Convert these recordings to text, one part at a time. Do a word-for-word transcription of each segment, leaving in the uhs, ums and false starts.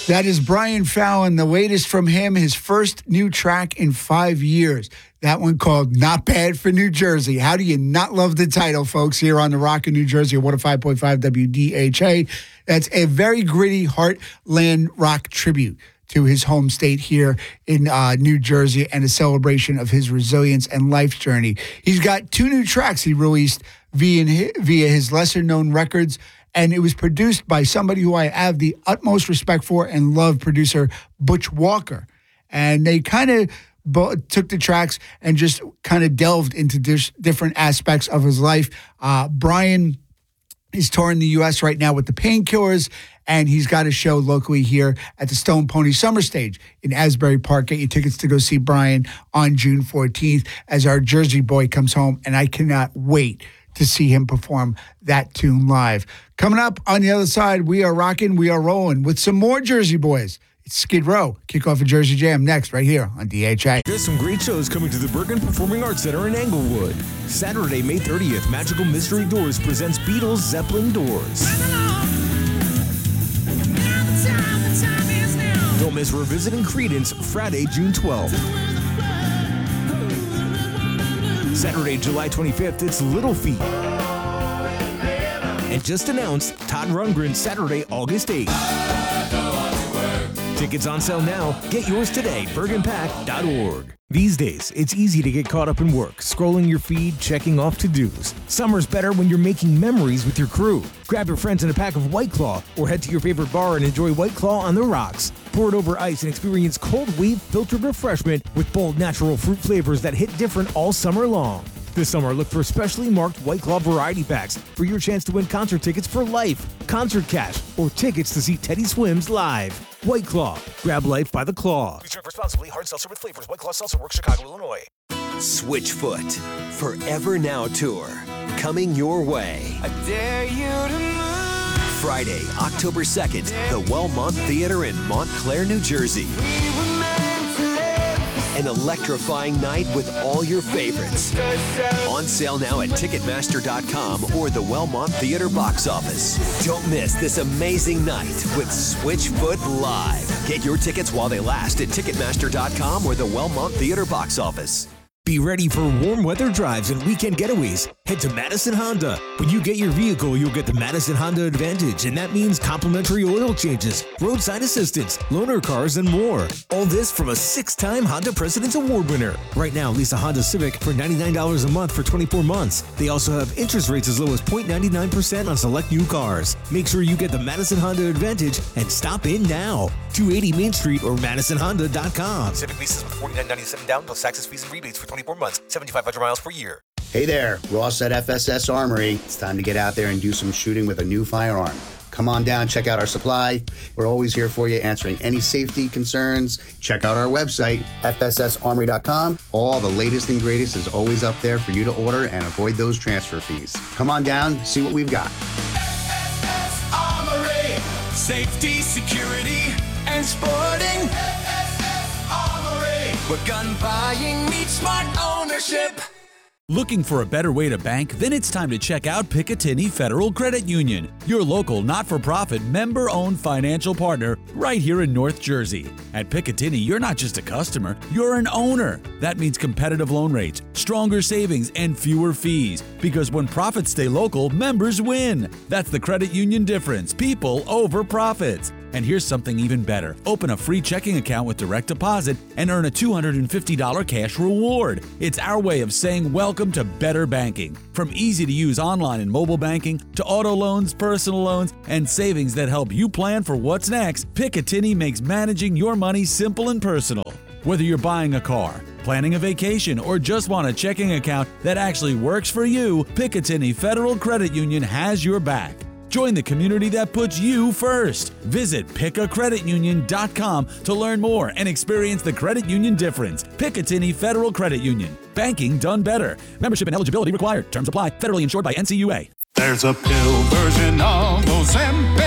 That is Brian Fallon. The latest from him, his first new track in five years. That one called Not Bad for New Jersey. How do you not love the title, folks, here on the Rock in New Jersey at one oh five point five W D H A. That's a very gritty heartland rock tribute to his home state here in uh, New Jersey and a celebration of his resilience and life journey. He's got two new tracks he released via, via his lesser-known records, and it was produced by somebody who I have the utmost respect for and love, producer Butch Walker. And they kind of bo- took the tracks and just kind of delved into dis- different aspects of his life. Uh, Brian is touring the U S right now with the Painkillers, and he's got a show locally here at the Stone Pony Summer Stage in Asbury Park. Get your tickets to go see Brian on June fourteenth as our Jersey boy comes home, and I cannot wait to see him perform that tune live. Coming up on the other side, we are rocking, we are rolling with some more Jersey boys. It's Skid Row. Kick off a Jersey Jam next right here on D H A. There's some great shows coming to the Bergen Performing Arts Center in Englewood. Saturday, May thirtieth, Magical Mystery Doors presents Beatles Zeppelin Doors. Don't miss Revisiting Creedence Friday, June twelfth. Saturday, July twenty-fifth, it's Little Feat. And just announced, Todd Rundgren, Saturday, August eighth. Tickets on sale now. Get yours today, bergen pack dot org. These days, it's easy to get caught up in work, scrolling your feed, checking off to-dos. Summer's better when you're making memories with your crew. Grab your friends in a pack of White Claw, or head to your favorite bar and enjoy White Claw on the rocks. Pour it over ice and experience cold wave filtered refreshment with bold natural fruit flavors that hit different all summer long. This summer, look for specially marked White Claw variety packs for your chance to win concert tickets for life, concert cash, or tickets to see Teddy Swims live. White Claw. Grab life by the claw. Please drink responsibly. Hard seltzer with flavors. White Claw Seltzer Works, Chicago, Illinois. Switchfoot Forever Now Tour. Coming your way. I dare you to move. Friday, October second, the Wellmont Theater in Montclair, New Jersey. An electrifying night with all your favorites. On sale now at Ticketmaster dot com or the Wellmont Theater box office. Don't miss this amazing night with Switchfoot Live. Get your tickets while they last at Ticketmaster dot com or the Wellmont Theater box office. Be ready for warm weather drives and weekend getaways. Head to Madison Honda. When you get your vehicle, you'll get the Madison Honda Advantage, and that means complimentary oil changes, roadside assistance, loaner cars, and more. All this from a six-time Honda President's Award winner. Right now, lease a Honda Civic for ninety-nine dollars a month for twenty-four months. They also have interest rates as low as zero point nine nine percent on select new cars. Make sure you get the Madison Honda Advantage and stop in now. two eighty Main Street or Madison Honda dot com. Civic leases with forty-nine ninety-seven down plus taxes, fees, and rebates for twenty-four months, seventy-five hundred miles per year. Hey there, Ross at F S S Armory. It's time to get out there and do some shooting with a new firearm. Come on down, check out our supply. We're always here for you, answering any safety concerns. Check out our website, F S S armory dot com. All the latest and greatest is always up there for you to order and avoid those transfer fees. Come on down, see what we've got. F S S Armory. Safety, security, and sporting. F S S Armory. Where gun buying meets smart ownership. Looking for a better way to bank? Then it's time to check out Picatinny Federal Credit Union, your local not-for-profit member-owned financial partner right here in North Jersey. At Picatinny, you're not just a customer, you're an owner. That means competitive loan rates, stronger savings, and fewer fees. Because when profits stay local, members win. That's the credit union difference. People over profits. And here's something even better. Open a free checking account with direct deposit and earn a two hundred fifty dollars cash reward. It's our way of saying welcome to better banking. From easy-to-use online and mobile banking to auto loans, personal loans, and savings that help you plan for what's next, Picatinny makes managing your money simple and personal. Whether you're buying a car, planning a vacation, or just want a checking account that actually works for you, Picatinny Federal Credit Union has your back. Join the community that puts you first. Visit pica credit union dot com to learn more and experience the credit union difference. Picatinny Federal Credit Union. Banking done better. Membership and eligibility required. Terms apply. Federally insured by N C U A. There's a pill version of Ozempic.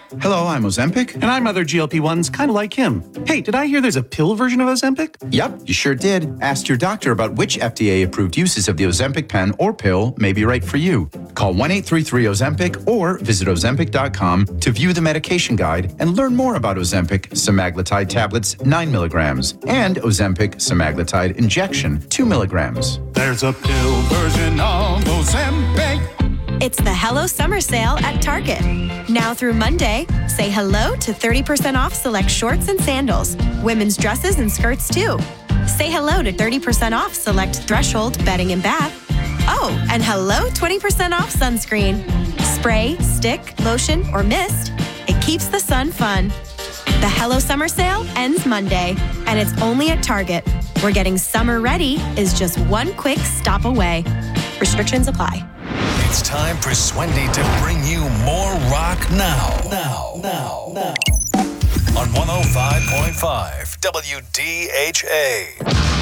Hello, I'm Ozempic. And I'm other G L P ones kind of like him. Hey, did I hear there's a pill version of Ozempic? Yep, you sure did. Ask your doctor about which F D A-approved uses of the Ozempic pen or pill may be right for you. Call one eight three three Ozempic or visit Ozempic dot com to view the medication guide and learn more about Ozempic semaglutide tablets nine milligrams and Ozempic semaglutide injection two milligrams. There's a pill version of Ozempic. It's the Hello Summer Sale at Target. Now through Monday, say hello to thirty percent off select shorts and sandals, women's dresses and skirts too. Say hello to thirty percent off select Threshold bedding and bath. Oh, and hello twenty percent off sunscreen. Spray, stick, lotion, or mist, it keeps the sun fun. The Hello Summer Sale ends Monday, and it's only at Target, where getting summer ready is just one quick stop away. Restrictions apply. It's time for Swendy to bring you more rock now. Now, now, now. On one oh five point five W D H A.